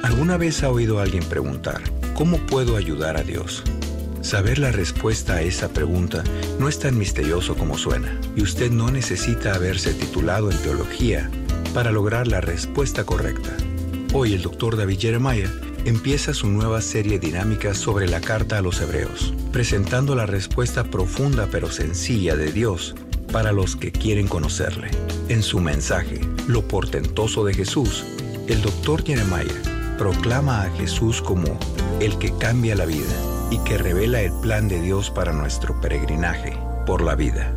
¿Alguna vez ha oído a alguien preguntar, ¿cómo puedo ayudar a Dios? Saber la respuesta a esa pregunta no es tan misterioso como suena, y usted no necesita haberse titulado en teología para lograr la respuesta correcta. Hoy el Dr. David Jeremiah empieza su nueva serie dinámica sobre la carta a los Hebreos, presentando la respuesta profunda pero sencilla de Dios para los que quieren conocerle. En su mensaje, Lo portentoso de Jesús, el Dr. Jeremiah proclama a Jesús como el que cambia la vida y que revela el plan de Dios para nuestro peregrinaje por la vida.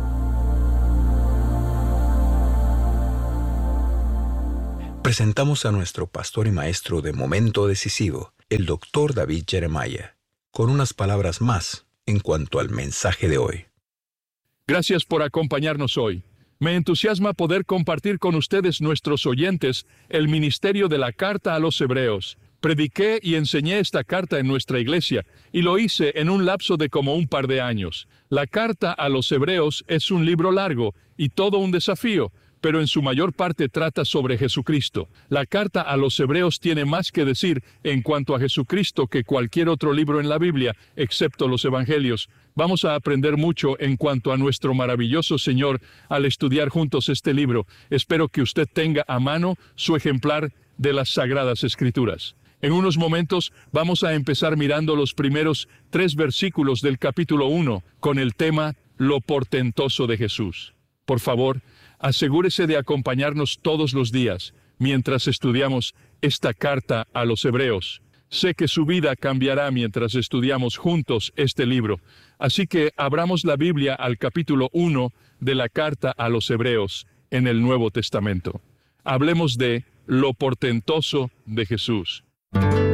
Presentamos a nuestro pastor y maestro de momento decisivo, el Dr. David Jeremiah, con unas palabras más en cuanto al mensaje de hoy. Gracias por acompañarnos hoy. Me entusiasma poder compartir con ustedes, nuestros oyentes, el ministerio de la carta a los Hebreos. Prediqué y enseñé esta carta en nuestra iglesia, y lo hice en un lapso de como un par de años. La carta a los Hebreos es un libro largo y todo un desafío, pero en su mayor parte trata sobre Jesucristo. La carta a los Hebreos tiene más que decir en cuanto a Jesucristo que cualquier otro libro en la Biblia, excepto los Evangelios. Vamos a aprender mucho en cuanto a nuestro maravilloso Señor al estudiar juntos este libro. Espero que usted tenga a mano su ejemplar de las Sagradas Escrituras. En unos momentos vamos a empezar mirando los primeros 3 versículos del capítulo 1 con el tema Lo portentoso de Jesús. Por favor, asegúrese de acompañarnos todos los días mientras estudiamos esta carta a los Hebreos. Sé que su vida cambiará mientras estudiamos juntos este libro. Así que abramos la Biblia al capítulo 1 de la carta a los Hebreos en el Nuevo Testamento. Hablemos de lo portentoso de Jesús.